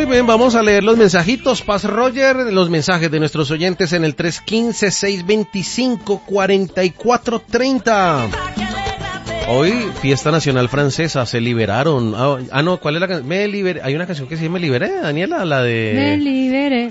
bien, vamos a leer los mensajitos. Paz Roger, los mensajes de nuestros oyentes en el 315-625-4430. Hoy, fiesta nacional francesa, se liberaron. No, ¿cuál es la canción? Me liberé. Hay una canción que sí me liberé, Daniela, la de... Me liberé.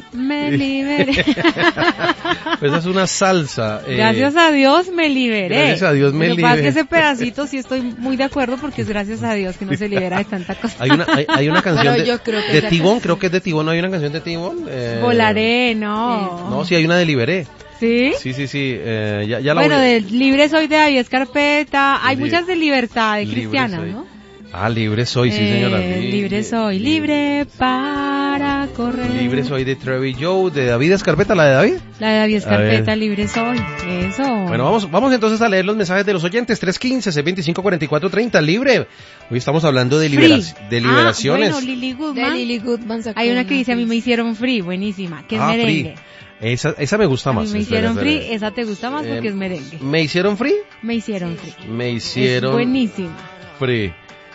Pues esa es una salsa. Gracias a Dios me liberé. Gracias a Dios me liberé. Lo que pasa es que ese pedacito sí estoy muy de acuerdo porque es gracias a Dios que no se libera de tanta cosa. Hay una canción de Tibón, creo que es de Tibón, ¿no hay una canción de Tibón? Volaré, no. No, sí hay una de Liberé. ¿Sí? Sí. Ya la bueno, de Libre Soy de David Escarpeta, hay muchas de libertad, de cristiana, ¿no? Libre Soy, sí señora. Libre soy, libre para correr. Libre Soy de Trevi Joe, de David Escarpeta, ¿la de David? La de David Escarpeta, Libre Soy, eso. Bueno, vamos entonces a leer los mensajes de los oyentes, 315-625-4430, libre. Hoy estamos hablando de liberaciones. Bueno, Lily Goodman. De Lily Goodman sacó hay una que dice, a mí me hicieron free, buenísima, que es merengue. Free. Esa me gusta más. Me hicieron free, esa te gusta más porque es merengue. ¿Me hicieron free? Me hicieron free. Me hicieron... Es buenísima. Free.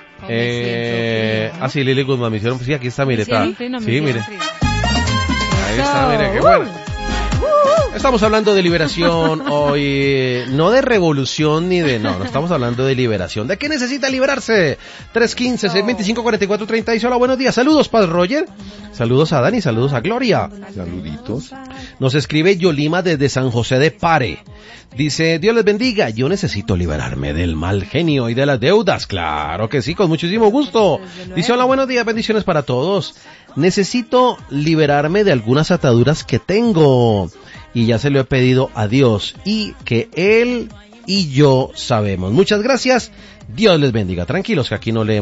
Sí, Lily Goodman, me hicieron free, aquí está, mire, está. Sí, mire. Ahí está, mire, qué bueno. Estamos hablando de liberación hoy, no de revolución ni de... No estamos hablando de liberación. ¿De qué necesita liberarse? 315-625-4430 dice, hola, buenos días. Saludos, Paz Roger. Saludos a Dani, saludos a Gloria. Saluditos. Nos escribe Yolima desde San José de Pare. Dice, Dios les bendiga, yo necesito liberarme del mal genio y de las deudas. Claro que sí, con muchísimo gusto. Dice, hola, buenos días, bendiciones para todos. Necesito liberarme de algunas ataduras que tengo. Y ya se lo he pedido a Dios y que Él y yo sabemos. Muchas gracias. Dios les bendiga. Tranquilos que aquí no leemos.